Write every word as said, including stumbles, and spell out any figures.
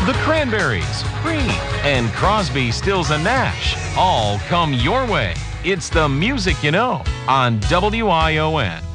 The Cranberries, Cream, and Crosby, Stills, and Nash all come your way. It's the music you know on W I O N.